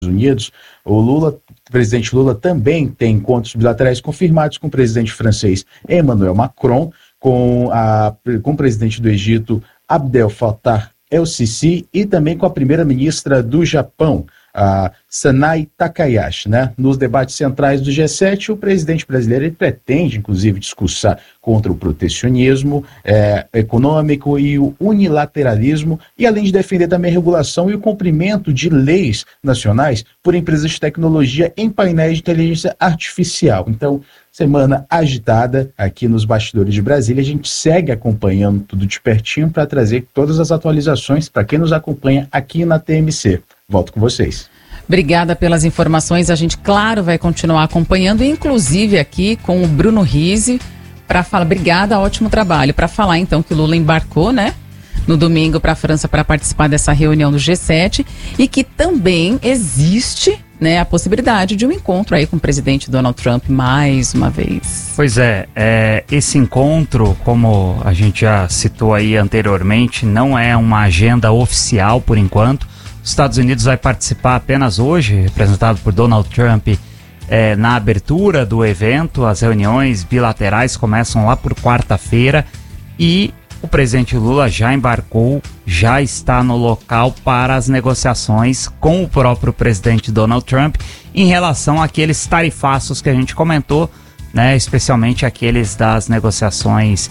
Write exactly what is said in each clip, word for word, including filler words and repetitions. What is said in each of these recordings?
Unidos. O Lula, o presidente Lula também tem encontros bilaterais confirmados com o presidente francês Emmanuel Macron, com, a, com o presidente do Egito Abdel Fattah el-Sisi e também com a primeira-ministra do Japão, a Sanai Takahashi, né? Nos debates centrais do G sete, o presidente brasileiro ele pretende, inclusive, discursar contra o protecionismo é, econômico e o unilateralismo, e além de defender também a regulação e o cumprimento de leis nacionais por empresas de tecnologia em painéis de inteligência artificial. Então, semana agitada aqui nos bastidores de Brasília. A gente segue acompanhando tudo de pertinho para trazer todas as atualizações para quem nos acompanha aqui na T M C. Volto com vocês. Obrigada pelas informações. A gente, claro, vai continuar acompanhando, inclusive aqui com o Bruno Rizzi, para falar. Obrigada, ótimo trabalho. Para falar, então, que o Lula embarcou, né, no domingo para a França para participar dessa reunião do G sete e que também existe, né, a possibilidade de um encontro aí com o presidente Donald Trump mais uma vez. Pois é, é, esse encontro, como a gente já citou aí anteriormente, não é uma agenda oficial por enquanto. Os Estados Unidos vai participar apenas hoje, representado por Donald Trump, é, na abertura do evento. As reuniões bilaterais começam lá por quarta-feira e o presidente Lula já embarcou, já está no local para as negociações com o próprio presidente Donald Trump em relação àqueles tarifaços que a gente comentou, né, especialmente aqueles das negociações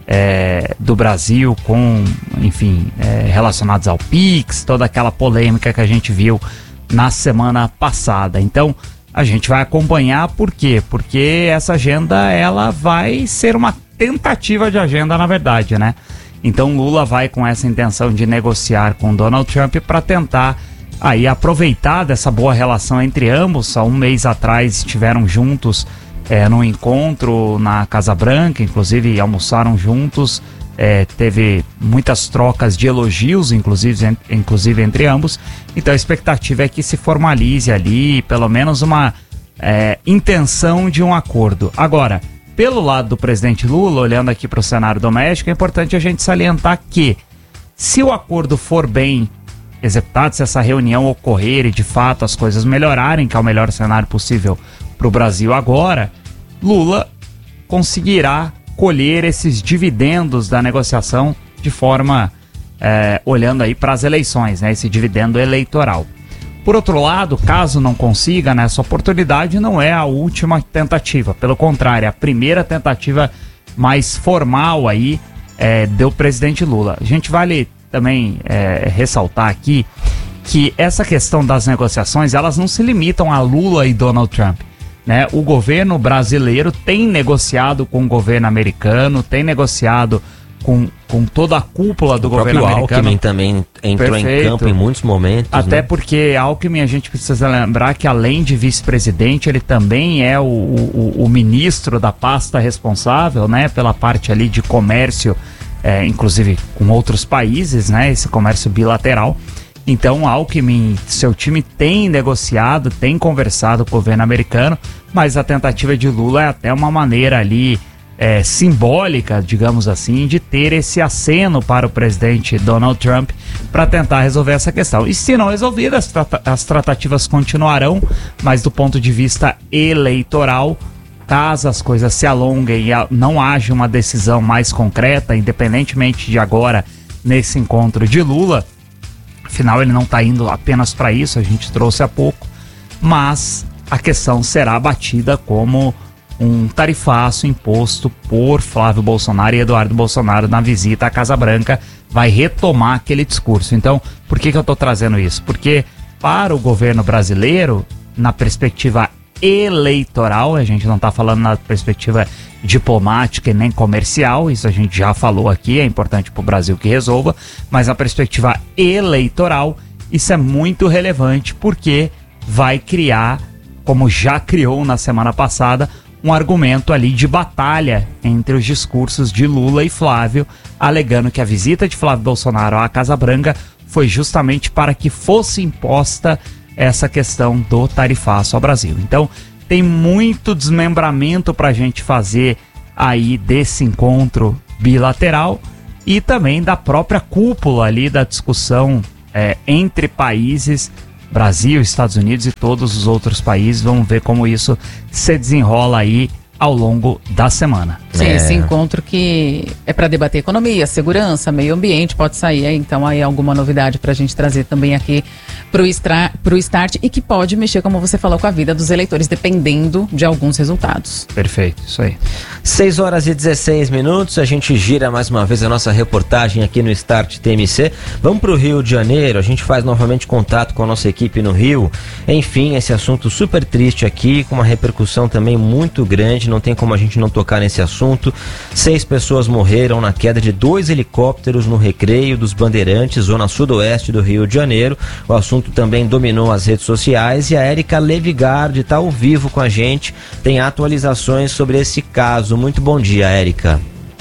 é, do Brasil com, enfim, é, relacionados ao Pix, toda aquela polêmica que a gente viu na semana passada. Então, a gente vai acompanhar, por quê? Porque essa agenda, ela vai ser uma tentativa de agenda, na verdade, né? Então Lula vai com essa intenção de negociar com Donald Trump para tentar aí aproveitar dessa boa relação entre ambos. Há um mês atrás estiveram juntos é, num encontro na Casa Branca, inclusive almoçaram juntos, é, teve muitas trocas de elogios, inclusive, en, inclusive entre ambos. Então a expectativa é que se formalize ali pelo menos uma é, intenção de um acordo. Agora, pelo lado do presidente Lula, olhando aqui para o cenário doméstico, é importante a gente salientar que, se o acordo for bem executado, se essa reunião ocorrer e de fato as coisas melhorarem, que é o melhor cenário possível para o Brasil agora, Lula conseguirá colher esses dividendos da negociação de forma, é, olhando aí para as eleições, né, esse dividendo eleitoral. Por outro lado, caso não consiga, né, essa oportunidade não é a última tentativa. Pelo contrário, é a primeira tentativa mais formal aí é, do presidente Lula. A gente vale também é, ressaltar aqui que essa questão das negociações, elas não se limitam a Lula e Donald Trump, né? O governo brasileiro tem negociado com o governo americano, tem negociado Com, com toda a cúpula do o governo americano. O Alckmin também entrou Perfeito. em campo em muitos momentos. Até né? porque Alckmin, a gente precisa lembrar que além de vice-presidente, ele também é o, o, o ministro da pasta responsável, né, pela parte ali de comércio, é, inclusive com outros países, né, esse comércio bilateral. Então Alckmin, seu time tem negociado, tem conversado com o governo americano, mas a tentativa de Lula é até uma maneira ali É, simbólica, digamos assim, de ter esse aceno para o presidente Donald Trump para tentar resolver essa questão. E se não resolvida, as, trata- as tratativas continuarão, mas do ponto de vista eleitoral, caso as coisas se alonguem e não haja uma decisão mais concreta, independentemente de agora, nesse encontro de Lula, afinal ele não está indo apenas para isso, a gente trouxe há pouco, mas a questão será batida como um tarifaço imposto por Flávio Bolsonaro e Eduardo Bolsonaro na visita à Casa Branca, vai retomar aquele discurso. Então, por que que eu estou trazendo isso? Porque para o governo brasileiro, na perspectiva eleitoral, a gente não está falando na perspectiva diplomática e nem comercial, isso a gente já falou aqui, é importante para o Brasil que resolva, mas na perspectiva eleitoral, isso é muito relevante porque vai criar, como já criou na semana passada, um argumento ali de batalha entre os discursos de Lula e Flávio, alegando que a visita de Flávio Bolsonaro à Casa Branca foi justamente para que fosse imposta essa questão do tarifaço ao Brasil. Então, tem muito desmembramento para a gente fazer aí desse encontro bilateral e também da própria cúpula ali da discussão é, entre países Brasil, Estados Unidos e todos os outros países. Vamos ver como isso se desenrola aí ao longo da semana. Sim, é. esse encontro que é para debater economia, segurança, meio ambiente, pode sair aí, então aí alguma novidade para a gente trazer também aqui para o Start e que pode mexer, como você falou, com a vida dos eleitores, dependendo de alguns resultados. Perfeito, isso aí. seis horas e dezesseis minutos, a gente gira mais uma vez a nossa reportagem aqui no Start T M C. Vamos para o Rio de Janeiro, a gente faz novamente contato com a nossa equipe no Rio. Enfim, esse assunto super triste aqui, com uma repercussão também muito grande, não tem como a gente não tocar nesse assunto. Seis pessoas morreram na queda de dois helicópteros no Recreio dos Bandeirantes, zona sudoeste do Rio de Janeiro. O assunto também dominou as redes sociais e a Érica Levigard está ao vivo com a gente, tem atualizações sobre esse caso. Muito bom dia, Érica.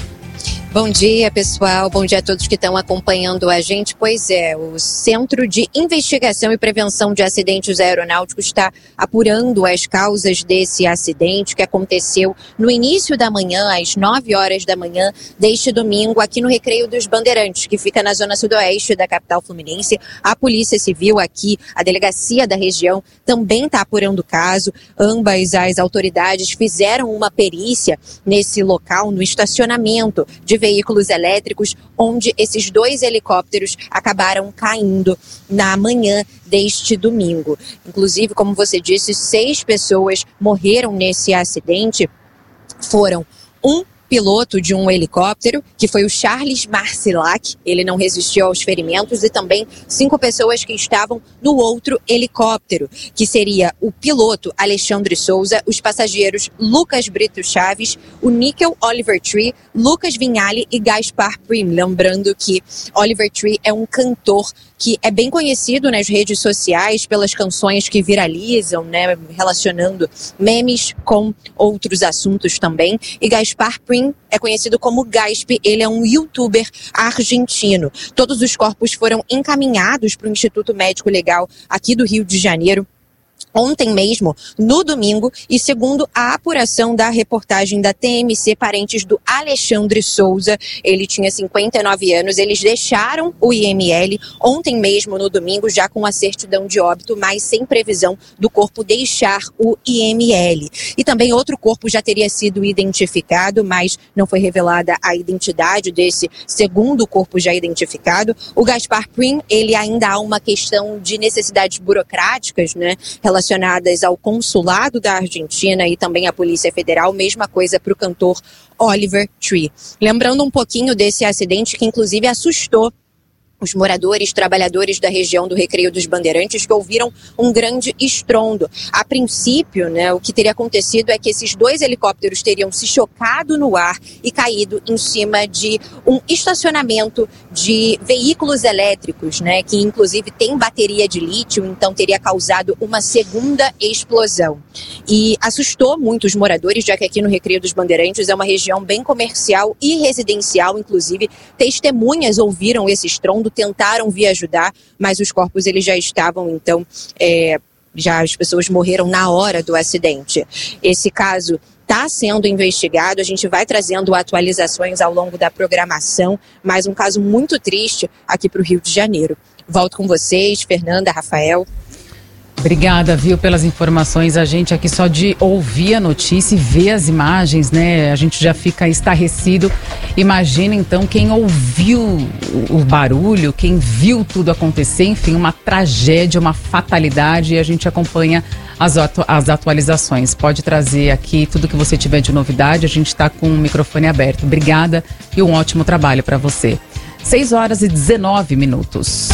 Bom dia, pessoal. Bom dia a todos que estão acompanhando a gente. Pois é, o Centro de Investigação e Prevenção de Acidentes Aeronáuticos está apurando as causas desse acidente que aconteceu no início da manhã, às nove horas da manhã deste domingo, aqui no Recreio dos Bandeirantes, que fica na zona sudoeste da capital fluminense. A Polícia Civil aqui, a delegacia da região, também está apurando o caso. Ambas as autoridades fizeram uma perícia nesse local, no estacionamento de veículos elétricos, onde esses dois helicópteros acabaram caindo na manhã deste domingo. Inclusive, como você disse, seis pessoas morreram nesse acidente. Foram um piloto de um helicóptero, que foi o Charles Marcilac, ele não resistiu aos ferimentos, e também cinco pessoas que estavam no outro helicóptero, que seria o piloto Alexandre Souza, os passageiros Lucas Brito Chaves, o Níquel Oliver Tree, Lucas Vinhali e Gaspar Prim. Lembrando que Oliver Tree é um cantor que é bem conhecido nas redes sociais pelas canções que viralizam, né, relacionando memes com outros assuntos também. E Gaspar Prim é conhecido como Gasp, ele é um youtuber argentino. Todos os corpos foram encaminhados para o Instituto Médico Legal aqui do Rio de Janeiro ontem mesmo, no domingo, e segundo a apuração da reportagem da T M C, parentes do Alexandre Souza, ele tinha cinquenta e nove anos, eles deixaram o I M L ontem mesmo, no domingo, já com a certidão de óbito, mas sem previsão do corpo deixar o I M L. E também outro corpo já teria sido identificado, mas não foi revelada a identidade desse segundo corpo já identificado. O Gaspar Prim, ele ainda há uma questão de necessidades burocráticas, né, relacionadas ao consulado da Argentina e também à Polícia Federal, mesma coisa para o cantor Oliver Tree. Lembrando um pouquinho desse acidente que inclusive assustou os moradores, trabalhadores da região do Recreio dos Bandeirantes, que ouviram um grande estrondo. A princípio, né, o que teria acontecido é que esses dois helicópteros teriam se chocado no ar e caído em cima de um estacionamento de veículos elétricos, né, que inclusive tem bateria de lítio, então teria causado uma segunda explosão. E assustou muitos moradores, já que aqui no Recreio dos Bandeirantes é uma região bem comercial e residencial, inclusive testemunhas ouviram esse estrondo, tentaram vir ajudar, mas os corpos eles já estavam, então, é, já as pessoas morreram na hora do acidente. Esse caso está sendo investigado, a gente vai trazendo atualizações ao longo da programação, mas um caso muito triste aqui para o Rio de Janeiro. Volto com vocês, Fernanda, Rafael. Obrigada, viu, pelas informações. A gente aqui só de ouvir a notícia e ver as imagens, né, a gente já fica estarrecido. Imagina então quem ouviu o barulho, quem viu tudo acontecer, enfim, uma tragédia, uma fatalidade, e a gente acompanha as, atu as atualizações. Pode trazer aqui tudo que você tiver de novidade, a gente está com o microfone aberto. Obrigada e um ótimo trabalho para você. seis horas e dezenove minutos.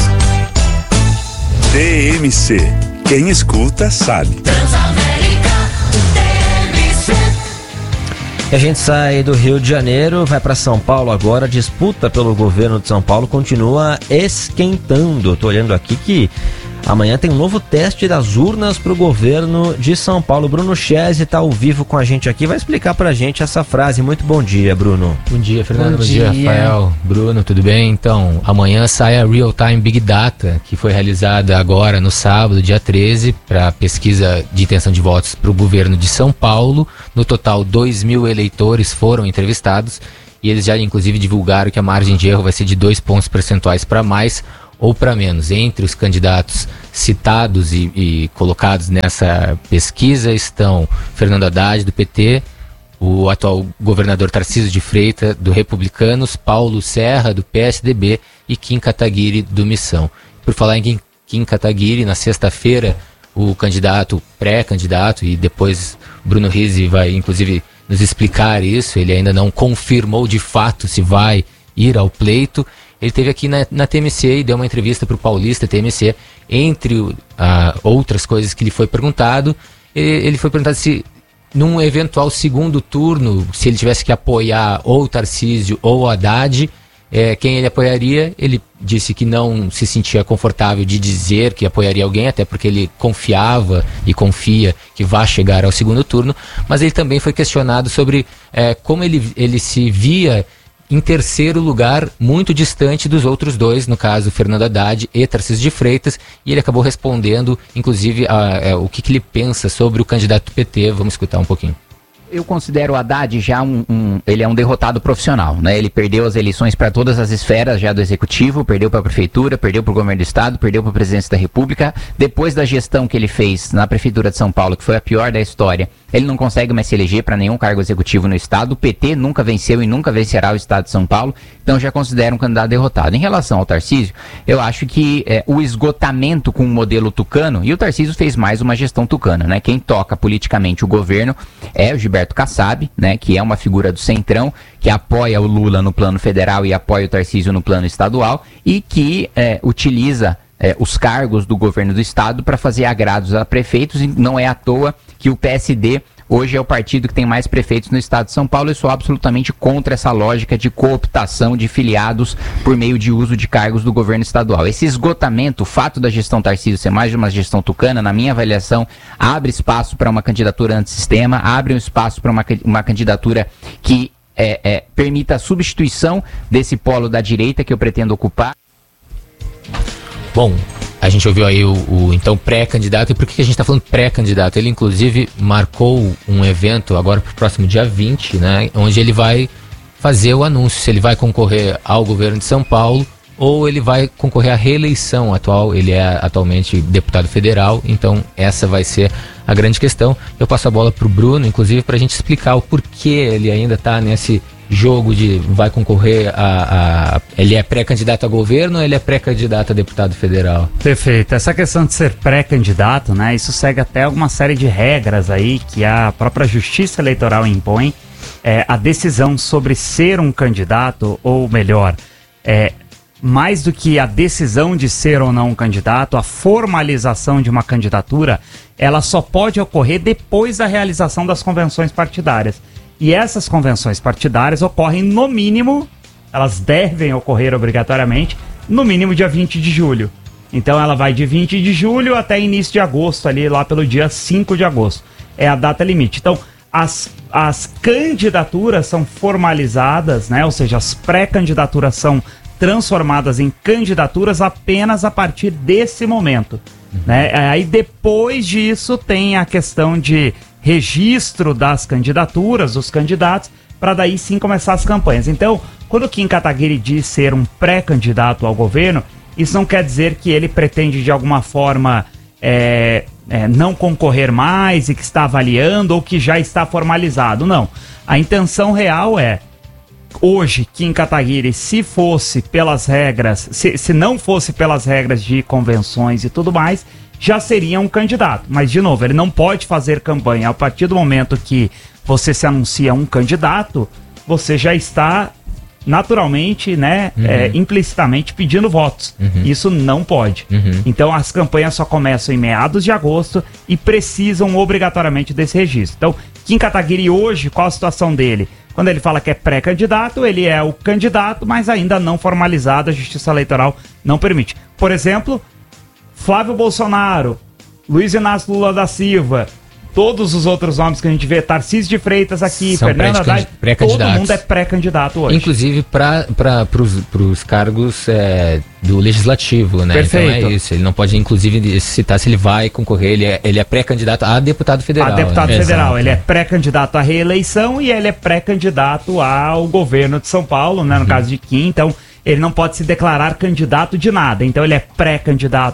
T M C. Quem escuta sabe. A gente sai do Rio de Janeiro, vai para São Paulo agora. A disputa pelo governo de São Paulo continua esquentando. Tô olhando aqui que amanhã tem um novo teste das urnas para o governo de São Paulo. Bruno Chese está ao vivo com a gente aqui, vai explicar para a gente essa frase. Muito bom dia, Bruno. Bom dia, Fernando. Bom, bom dia. dia, Rafael. Bruno, tudo bem? Então, amanhã sai a Real Time Big Data, que foi realizada agora no sábado, dia treze, para pesquisa de intenção de votos para o governo de São Paulo. No total, dois mil eleitores foram entrevistados e eles já, inclusive, divulgaram que a margem de erro vai ser de dois pontos percentuais para mais ou para menos entre os candidatos citados e, e colocados nessa pesquisa estão Fernando Haddad, do P T, o atual governador Tarcísio de Freitas, do Republicanos, Paulo Serra, do P S D B e Kim Kataguiri, do Missão. Por falar em Kim, Kim Kataguiri, na sexta-feira, o candidato, pré-candidato, e depois Bruno Rizzi vai, inclusive, nos explicar isso, ele ainda não confirmou de fato se vai ir ao pleito. Ele esteve aqui na, na T M C e deu uma entrevista para o Paulista T M C, entre uh, outras coisas que lhe foi perguntado, ele foi perguntado se num eventual segundo turno, se ele tivesse que apoiar ou o Tarcísio ou o Haddad, é, quem ele apoiaria. Ele disse que não se sentia confortável de dizer que apoiaria alguém, até porque ele confiava e confia que vai chegar ao segundo turno, mas ele também foi questionado sobre é, como ele, ele se via em terceiro lugar, muito distante dos outros dois, no caso Fernando Haddad e Tarcísio de Freitas, e ele acabou respondendo, inclusive, a, a, o que, que ele pensa sobre o candidato do P T. Vamos escutar um pouquinho. Eu considero o Haddad já um, um... Ele é um derrotado profissional, né? Ele perdeu as eleições para todas as esferas já do Executivo, perdeu para a Prefeitura, perdeu para o Governo do Estado, perdeu para a Presidência da República. Depois da gestão que ele fez na Prefeitura de São Paulo, que foi a pior da história, ele não consegue mais se eleger para nenhum cargo executivo no Estado. O P T nunca venceu e nunca vencerá o Estado de São Paulo, então já considero um candidato derrotado. Em relação ao Tarcísio, eu acho que é, o esgotamento com o modelo tucano, e o Tarcísio fez mais uma gestão tucana, né? Quem toca politicamente o governo é o Gilberto Kassab, né, que é uma figura do Centrão, que apoia o Lula no plano federal e apoia o Tarcísio no plano estadual, e que é, utiliza é, os cargos do governo do estado para fazer agrados a prefeitos. E não é à toa que o P S D hoje é o partido que tem mais prefeitos no estado de São Paulo. Eu sou absolutamente contra essa lógica de cooptação de filiados por meio de uso de cargos do governo estadual. Esse esgotamento, o fato da gestão Tarcísio ser mais de uma gestão tucana, na minha avaliação, abre espaço para uma candidatura antissistema, abre um espaço para uma, uma candidatura que é, é, permita a substituição desse polo da direita que eu pretendo ocupar. Bom, a gente ouviu aí o, o então pré-candidato. E por que, que a gente está falando pré-candidato? Ele inclusive marcou um evento agora para o próximo dia vinte, né, onde ele vai fazer o anúncio se ele vai concorrer ao governo de São Paulo ou ele vai concorrer à reeleição atual. Ele é atualmente deputado federal, então essa vai ser a grande questão. Eu passo a bola para o Bruno, inclusive, para a gente explicar o porquê ele ainda está nesse jogo de vai concorrer a, a... Ele é pré-candidato a governo ou ele é pré-candidato a deputado federal? Perfeito. Essa questão de ser pré-candidato, né, isso segue até uma série de regras aí que a própria Justiça Eleitoral impõe. É, a decisão sobre ser um candidato, ou melhor, é, mais do que a decisão de ser ou não um candidato, a formalização de uma candidatura, ela só pode ocorrer depois da realização das convenções partidárias. E essas convenções partidárias ocorrem no mínimo, elas devem ocorrer obrigatoriamente, no mínimo dia vinte de julho. Então ela vai de vinte de julho até início de agosto, ali lá pelo dia cinco de agosto. É a data limite. Então as, as candidaturas são formalizadas, né? Ou seja, as pré-candidaturas são transformadas em candidaturas apenas a partir desse momento. Uhum. Né? Aí depois disso tem a questão de registro das candidaturas, dos candidatos, para daí sim começar as campanhas. Então, quando o Kim Kataguiri diz ser um pré-candidato ao governo, isso não quer dizer que ele pretende de alguma forma é, é, não concorrer mais e que está avaliando ou que já está formalizado. Não. A intenção real é, hoje, Kim Kataguiri, se fosse pelas regras, se, se não fosse pelas regras de convenções e tudo mais, já seria um candidato. Mas, de novo, ele não pode fazer campanha. A partir do momento que você se anuncia um candidato, você já está naturalmente, né, uhum. é, implicitamente pedindo votos. Uhum. Isso não pode. Uhum. Então, as campanhas só começam em meados de agosto e precisam obrigatoriamente desse registro. Então, Kim Kataguiri hoje, qual a situação dele? Quando ele fala que é pré-candidato, ele é o candidato, mas ainda não formalizado, a Justiça Eleitoral não permite. Por exemplo, Flávio Bolsonaro, Luiz Inácio Lula da Silva, todos os outros nomes que a gente vê, Tarcísio de Freitas aqui, são Fernando Haddad, todo mundo é pré-candidato hoje. Inclusive para os cargos é, do Legislativo, né? Perfeito. Então é isso, ele não pode inclusive citar se ele vai concorrer, ele é, ele é pré-candidato a deputado federal. A deputado né? federal, Exato. Ele é pré-candidato à reeleição e ele é pré-candidato ao governo de São Paulo, né? No uhum. caso de Kim, então ele não pode se declarar candidato de nada, então ele é pré-candidato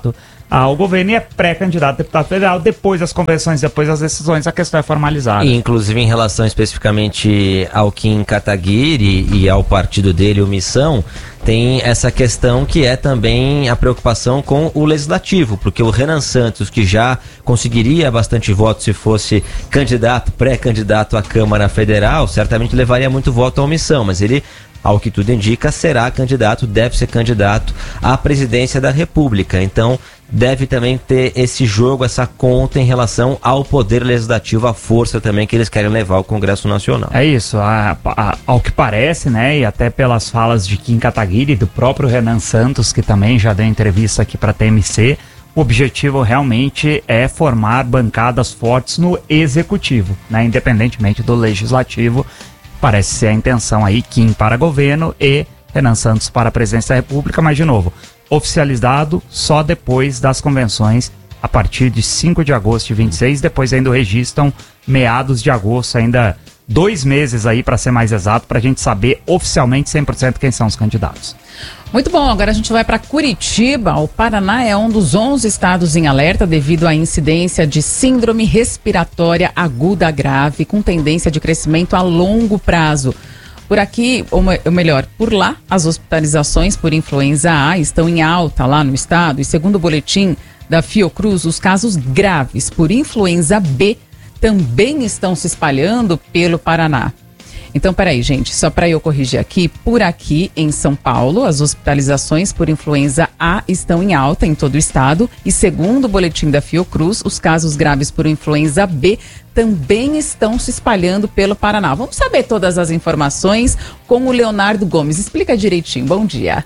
ao governo e é pré-candidato a deputado federal. Depois das convenções, depois das decisões, a questão é formalizada. E, inclusive, em relação especificamente ao Kim Kataguiri e ao partido dele, o Missão, tem essa questão que é também a preocupação com o legislativo, porque o Renan Santos, que já conseguiria bastante voto se fosse candidato, pré-candidato à Câmara Federal, certamente levaria muito voto à Missão, mas ele, ao que tudo indica, será candidato, deve ser candidato à presidência da República. Então, deve também ter esse jogo, essa conta em relação ao poder legislativo, a força também que eles querem levar ao Congresso Nacional. É isso, a, a, ao que parece, né, e até pelas falas de Kim Kataguiri e do próprio Renan Santos, que também já deu entrevista aqui para a T M C, o objetivo realmente é formar bancadas fortes no executivo, né, independentemente do legislativo. Parece ser a intenção aí, Kim para governo e Renan Santos para a presidência da República, mas de novo, oficializado só depois das convenções, a partir de cinco de agosto de vinte e seis, depois ainda registram meados de agosto, ainda dois meses aí para ser mais exato, para a gente saber oficialmente cem por cento quem são os candidatos. Muito bom, agora a gente vai para Curitiba. O Paraná é um dos onze estados em alerta devido à incidência de síndrome respiratória aguda grave, com tendência de crescimento a longo prazo. Por aqui, ou melhor, por lá, as hospitalizações por influenza A estão em alta lá no estado e, segundo o boletim da Fiocruz, os casos graves por influenza B também estão se espalhando pelo Paraná. Então, peraí, gente, só para eu corrigir aqui, por aqui em São Paulo, as hospitalizações por influenza A estão em alta em todo o estado e, segundo o boletim da Fiocruz, os casos graves por influenza B também estão se espalhando pelo Paraná. Vamos saber todas as informações com o Leonardo Gomes. Explica direitinho. Bom dia.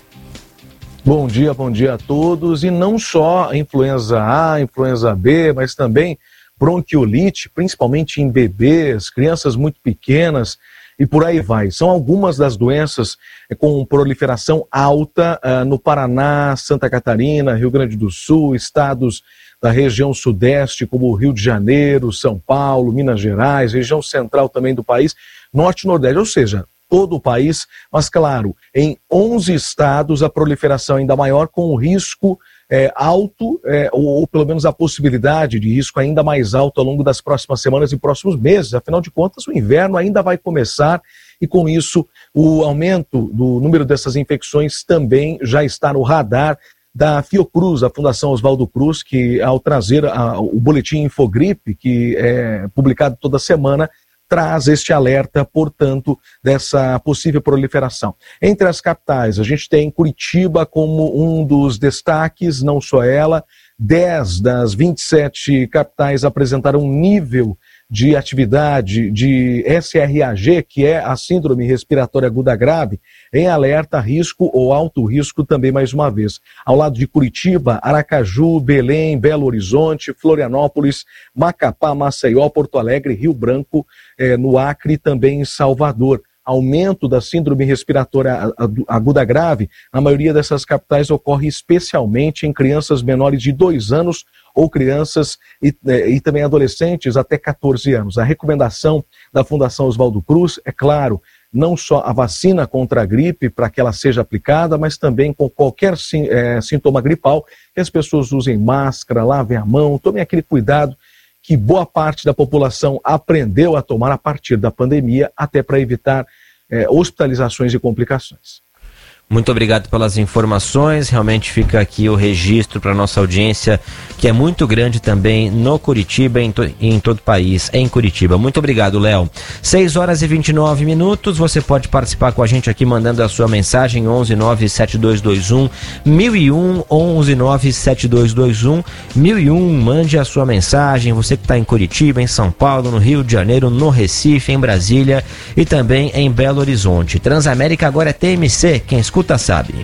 Bom dia, bom dia a todos. E não só a influenza A, influenza B, mas também bronquiolite, principalmente em bebês, crianças muito pequenas, e por aí vai. São algumas das doenças com proliferação alta uh, no Paraná, Santa Catarina, Rio Grande do Sul, estados da região sudeste, como Rio de Janeiro, São Paulo, Minas Gerais, região central também do país, norte e nordeste, ou seja, todo o país, mas claro, em onze estados a proliferação ainda maior, com o risco É, alto, é, ou, ou pelo menos a possibilidade de risco ainda mais alto ao longo das próximas semanas e próximos meses. Afinal de contas, o inverno ainda vai começar e, com isso, o aumento do número dessas infecções também já está no radar da Fiocruz, a Fundação Oswaldo Cruz, que, ao trazer a, o boletim Infogripe, que é publicado toda semana, traz este alerta, portanto, dessa possível proliferação. Entre as capitais, a gente tem Curitiba como um dos destaques, não só ela, dez das vinte e sete capitais apresentaram um nível de atividade de S R A G, que é a Síndrome Respiratória Aguda Grave, em alerta, risco ou alto risco também mais uma vez. Ao lado de Curitiba, Aracaju, Belém, Belo Horizonte, Florianópolis, Macapá, Maceió, Porto Alegre, Rio Branco, eh, no Acre e também em Salvador. Aumento da síndrome respiratória aguda grave, na maioria dessas capitais ocorre especialmente em crianças menores de dois anos ou crianças e, e também adolescentes até quatorze anos. A recomendação da Fundação Oswaldo Cruz é, claro, não só a vacina contra a gripe para que ela seja aplicada, mas também com qualquer sim, é, sintoma gripal, que as pessoas usem máscara, lavem a mão, tomem aquele cuidado que boa parte da população aprendeu a tomar a partir da pandemia, até para evitar é, hospitalizações e complicações. Muito obrigado pelas informações, realmente fica aqui o registro para a nossa audiência, que é muito grande também no Curitiba e em, to em todo o país, em Curitiba. Muito obrigado, Léo. seis horas e vinte e nove minutos, você pode participar com a gente aqui mandando a sua mensagem, onze nove sete dois dois um mil e um, onze nove sete dois dois um mil e um, mande a sua mensagem, você que está em Curitiba, em São Paulo, no Rio de Janeiro, no Recife, em Brasília e também em Belo Horizonte. Transamérica agora é T M C, quem escuta sabe.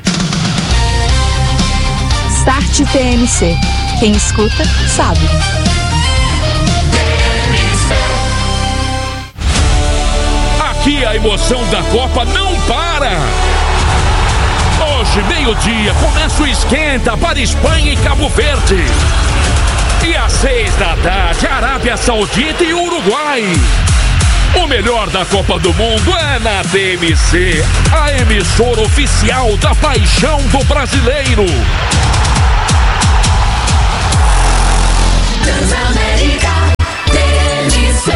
Start T M C. Quem escuta, sabe. Aqui a emoção da Copa não para. Hoje, meio-dia, começa o esquenta para Espanha e Cabo Verde. E às seis da tarde, Arábia Saudita e Uruguai. O melhor da Copa do Mundo é na T M C, a emissora oficial da paixão do brasileiro. Transamérica T M C.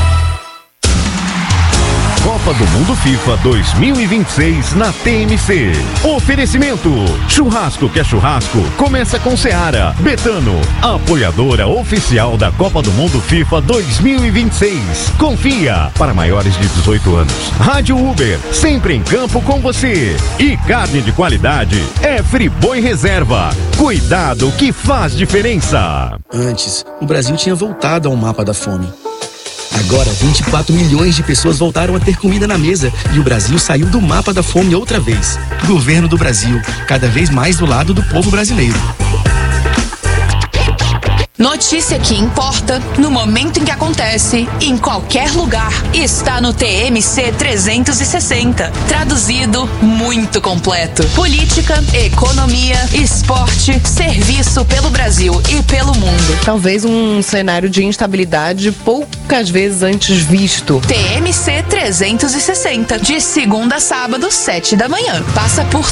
Copa do Mundo FIFA dois mil e vinte e seis na T M C. Oferecimento: churrasco que é churrasco, começa com Seara. Betano, apoiadora oficial da Copa do Mundo FIFA dois mil e vinte e seis. Confia, para maiores de dezoito anos. Rádio Uber, sempre em campo com você. E carne de qualidade é Friboi Reserva. Cuidado que faz diferença. Antes, o Brasil tinha voltado ao mapa da fome. Agora, vinte e quatro milhões de pessoas voltaram a ter comida na mesa e o Brasil saiu do mapa da fome outra vez. Governo do Brasil, cada vez mais do lado do povo brasileiro. Notícia que importa, no momento em que acontece, em qualquer lugar, está no T M C trezentos e sessenta. Traduzido, muito completo. Política, economia, esporte, serviço pelo Brasil e pelo mundo. Talvez um cenário de instabilidade poucas vezes antes visto. T M C trezentos e sessenta, de segunda a sábado, sete da manhã. Passa por